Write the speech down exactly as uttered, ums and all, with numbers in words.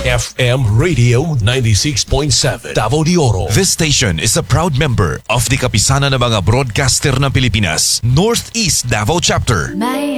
F M Radio ninety-six point seven Davao de Oro. This station is a proud member of the Kapisanan ng mga Broadcaster ng Pilipinas, Northeast Davao Chapter. May